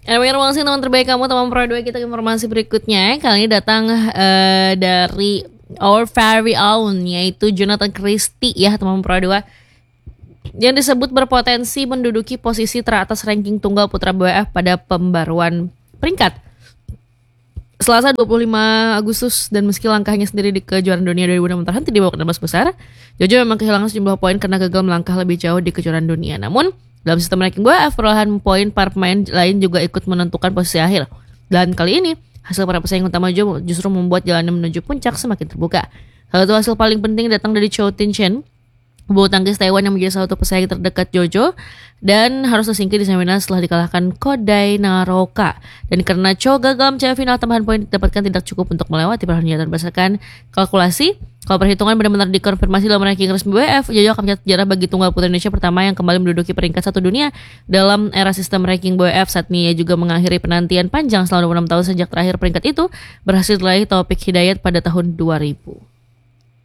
Ruang sih teman terbaik kamu, teman Pro 2. Kita ke informasi berikutnya. Kali ini datang dari our very own, yaitu Jonathan Christie ya teman Pro 2, yang disebut berpotensi menduduki posisi teratas ranking tunggal putra BWF pada pembaruan peringkat Selasa 25 Agustus, dan meski langkahnya sendiri di kejuaraan dunia 2006 terhenti di babak 16 besar, Jojo memang kehilangan sejumlah poin karena gagal melangkah lebih jauh di kejuaraan dunia. Namun, dalam sistem ranking BWF, perolehan poin para pemain lain juga ikut menentukan posisi akhir. Dan kali ini, hasil para pesaing utama Jojo justru membuat jalannya menuju puncak semakin terbuka. Salah satu hasil paling penting datang dari Chou Tin-chen, bulu tangkis Taiwan yang menjadi salah satu pesaing terdekat Jojo dan harus tersingkir di semifinal setelah dikalahkan Kodai Naroka. Dan karena Cho gagal mencapai final, tambahan poin didapatkan tidak cukup untuk melewati perhelatan. Berdasarkan kalkulasi, kalau perhitungan benar-benar dikonfirmasi dalam ranking resmi BWF, Jojo akan mencatat sejarah bagi tunggal putra Indonesia pertama yang kembali menduduki peringkat 1 dunia dalam era sistem ranking BWF. Saat ini ia juga mengakhiri penantian panjang selama 26 tahun sejak terakhir peringkat itu berhasil diraih Taufik Hidayat pada tahun 2000.